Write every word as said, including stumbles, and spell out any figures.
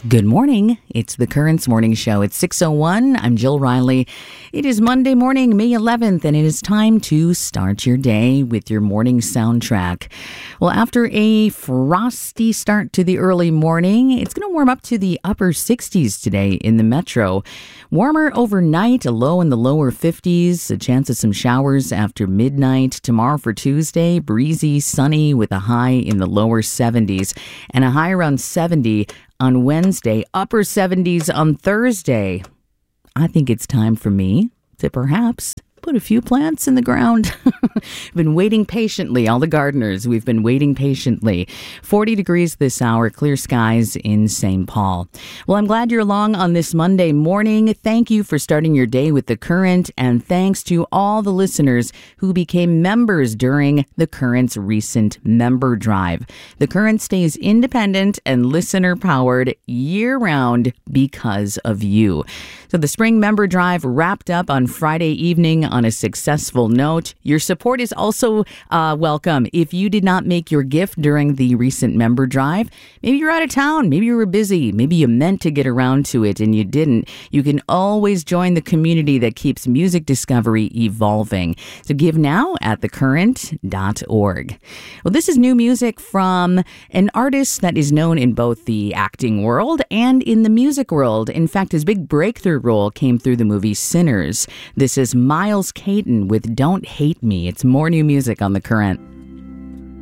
Good morning. It's the Currents Morning Show. It's six oh one. I'm Jill Riley. It is Monday morning, May eleventh, and it is time to start your day with your morning soundtrack. Well, after a frosty start to the early morning, it's going to warm up to the upper sixties today in the metro. Warmer overnight, a low in the lower fifties, a chance of some showers after midnight. Tomorrow for Tuesday, breezy, sunny with a high in the lower seventies and a high around seventy on Wednesday, upper seventies on Thursday. I think it's time for me to perhaps put a few plants in the ground. Been waiting patiently. All the gardeners, we've been waiting patiently. forty degrees this hour, clear skies in Saint Paul. Well, I'm glad you're along on this Monday morning. Thank you for starting your day with The Current, and thanks to all the listeners who became members during The Current's recent member drive. The Current stays independent and listener-powered year-round because of you. So the spring member drive wrapped up on Friday evening on a successful note. Your support is also uh, welcome. If you did not make your gift during the recent member drive, maybe you're out of town, maybe you were busy, maybe you meant to get around to it and you didn't, you can always join the community that keeps music discovery evolving. So give now at the current dot org. Well, this is new music from an artist that is known in both the acting world and in the music world. In fact, his big breakthrough role came through the movie Sinners. This is Miles Caton with Don't Hate Me. It's more new music on The Current.